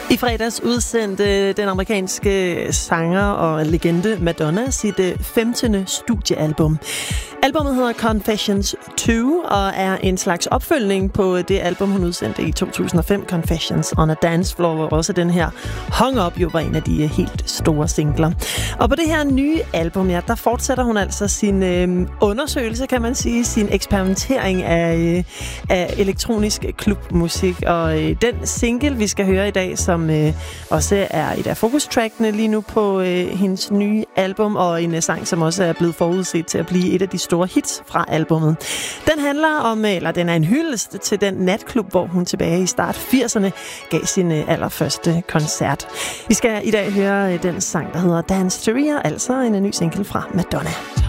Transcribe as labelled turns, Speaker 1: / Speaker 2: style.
Speaker 1: I fredags udsendte den amerikanske sanger og legende Madonna sit 15. studiealbum. Albummet hedder Confessions 2 og er en slags opfølgning på det album, hun udsendte i 2005, Confessions on a Dance Floor, hvor også den her Hung Up jo var en af de helt store singler. Og på det her nye album, ja, der fortsætter hun altså sin undersøgelse, kan man sige, sin eksperimentering af elektronisk klubmusik. Og den single, vi skal høre i dag, som også er et af fokustrackene lige nu på hendes nye album, og en sang, som også er blevet forudset til at blive et af de store hits fra albummet. Den handler om, eller den er en hyldest til den natklub, hvor hun tilbage i start 80'erne gav sin allerførste koncert. Vi skal i dag høre den sang, der hedder Dance Theoria, altså en ny single fra Madonna.